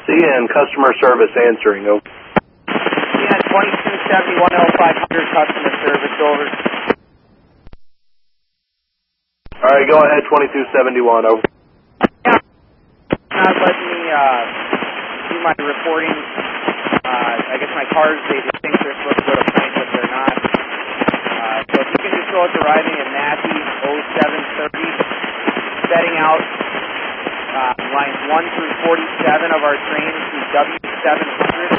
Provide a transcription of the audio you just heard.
CN customer service answering. Over. CN 2270-10500 customer service. Over. All right, go ahead. 2271. Over. Yeah. Not letting me do my reporting. I guess my cars, they think they're supposed to go to point, but they're not. So if you can just go out to arriving at Massey 0730, setting out lines 1 through 47 of our trains to W700.